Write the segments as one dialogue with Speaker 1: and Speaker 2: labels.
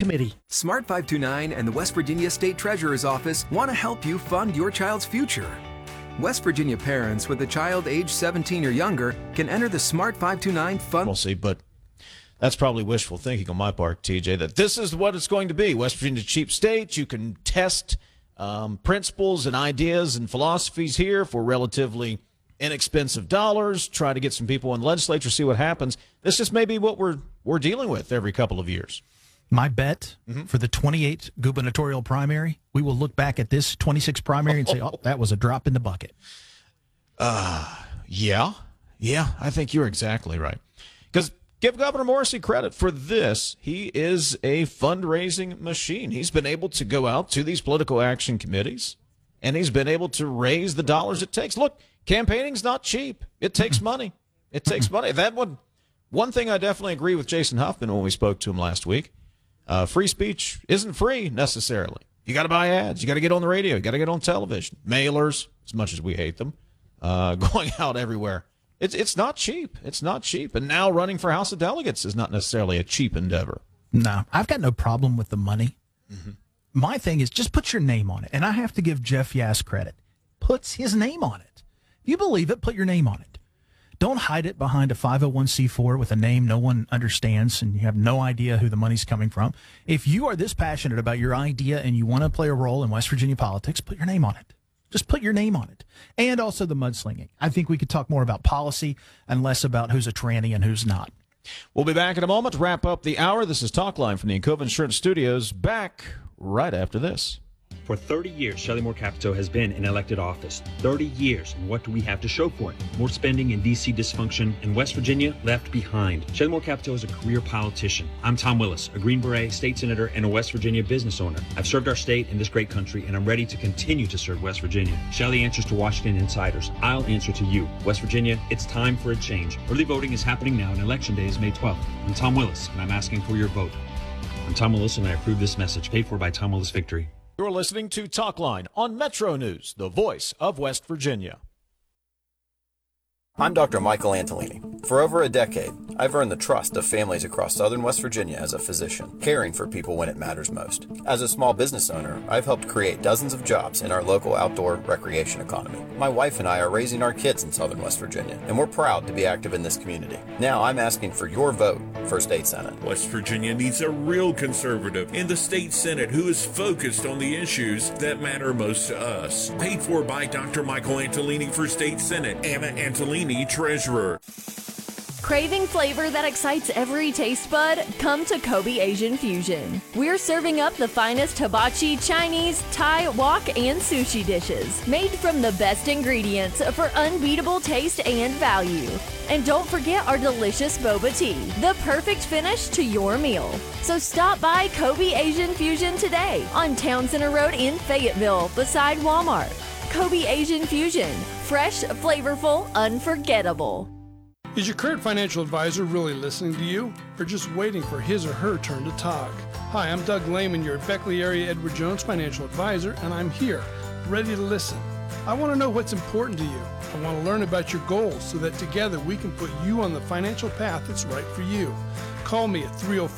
Speaker 1: Committee.
Speaker 2: Smart 529 and the West Virginia State Treasurer's Office want to help you fund your child's future. West Virginia parents with a child age 17 or younger can enter the Smart 529 fund.
Speaker 3: We'll see, but that's probably wishful thinking on my part, TJ, that this is what it's going to be. West Virginia's a cheap state. You can test principles and ideas and philosophies here for relatively inexpensive dollars, try to get some people in the legislature, see what happens. This just may be what we're dealing with every couple of years.
Speaker 1: My bet for the 28th gubernatorial primary, we will look back at this 26th primary and say, oh, that was a drop in the bucket.
Speaker 3: Yeah, I think you're exactly right. Because give Governor Morrissey credit for this. He is a fundraising machine. He's been able to go out to these political action committees, and he's been able to raise the dollars it takes. Look, campaigning's not cheap. It takes money. It takes money. That one thing I definitely agree with Jason Huffman when we spoke to him last week. Free speech isn't free necessarily. You got to buy ads. You got to get on the radio. You got to get on television. Mailers, as much as we hate them, going out everywhere. It's not cheap. It's not cheap. And now running for House of Delegates is not necessarily a cheap endeavor.
Speaker 1: No, I've got no problem with the money. My thing is just put your name on it. And I have to give Jeff Yass credit. Puts his name on it. If you believe it, put your name on it. Don't hide it behind a 501c4 with a name no one understands and you have no idea who the money's coming from. If you are this passionate about your idea and you want to play a role in West Virginia politics, put your name on it. Just put your name on it. And also the mudslinging. I think we could talk more about policy and less about who's a tranny and who's not.
Speaker 3: We'll be back in a moment to wrap up the hour. This is Talk Line from the Encova Insurance Studios. Back right after this.
Speaker 4: For 30 years, Shelley Moore Capito has been in elected office. 30 years, and what do we have to show for it? More spending and D.C. dysfunction, and West Virginia left behind. Shelley Moore Capito is a career politician. I'm Tom Willis, a Green Beret, state senator, and a West Virginia business owner. I've served our state and this great country, and I'm ready to continue to serve West Virginia. Shelley answers to Washington insiders. I'll answer to you. West Virginia, it's time for a change. Early voting is happening now, and Election Day is May 12th. I'm Tom Willis, and I'm asking for your vote. I'm Tom Willis, and I approve this message. Paid for by Tom Willis Victory.
Speaker 3: You're listening to Talk Line on Metro News, the voice of West Virginia.
Speaker 5: I'm Dr. Michael Antolini. For over a decade, I've earned the trust of families across southern West Virginia as a physician, caring for people when it matters most. As a small business owner, I've helped create dozens of jobs in our local outdoor recreation economy. My wife and I are raising our kids in southern West Virginia, and we're proud to be active in this community. Now I'm asking for your vote for State Senate.
Speaker 6: West Virginia needs a real conservative in the State Senate who is focused on the issues that matter most to us. Paid for by Dr. Michael Antolini for State Senate. Anna Antolini, Treasurer.
Speaker 7: Craving flavor that excites every taste bud? Come to Kobe Asian Fusion. We're serving up the finest hibachi, Chinese, Thai, wok, and sushi dishes, made from the best ingredients for unbeatable taste and value. And don't forget our delicious boba tea, the perfect finish to your meal. So stop by Kobe Asian Fusion today on Town Center Road in Fayetteville, beside Walmart. Kobe Asian Fusion. Fresh, flavorful, unforgettable.
Speaker 8: Is your current financial advisor really listening to you, or just waiting for his or her turn to talk? Hi, I'm Doug Lehman, your Beckley area Edward Jones financial advisor, and I'm here, ready to listen. I want to know what's important to you. I want to learn about your goals so that together we can put you on the financial path that's right for you. Call me at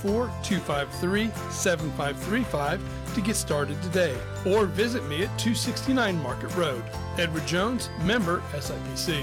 Speaker 8: 304-253-7535 to get started today, or visit me at 269 Market Road. Edward Jones, member SIPC.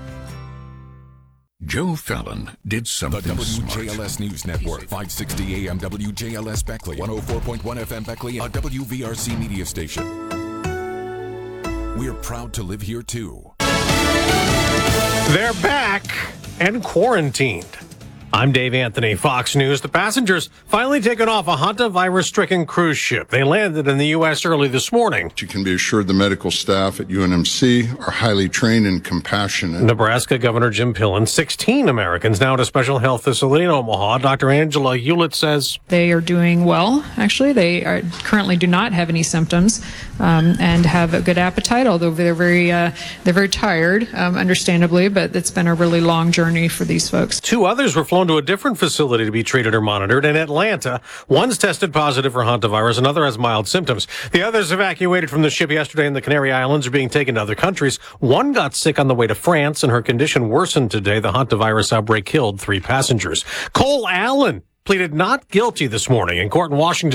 Speaker 9: Joe Fallon did something the WJLS News Network, 560 AM WJLS Beckley, 104.1 FM Beckley, a WVRC media station. We're proud to live here, too.
Speaker 10: They're back and quarantined. I'm Dave Anthony, Fox News. The passengers finally taken off a hantavirus-stricken cruise ship. They landed in the U.S. early this morning.
Speaker 11: You can be assured the medical staff at UNMC are highly trained and compassionate.
Speaker 10: Nebraska Governor Jim Pillen, 16 Americans now at a special health facility in Omaha. Dr. Angela Hewlett says
Speaker 12: they are doing well, actually. They currently do not have any symptoms and have a good appetite, although they're very tired, understandably, but it's been a really long journey for these folks.
Speaker 10: Two others were flown to a different facility to be treated or monitored in Atlanta. One's tested positive for hantavirus, another has mild symptoms. The others evacuated from the ship yesterday in the Canary Islands are being taken to other countries. One got sick on the way to France, and her condition worsened today. The hantavirus outbreak killed 3 passengers. Cole Allen pleaded not guilty this morning in court in Washington.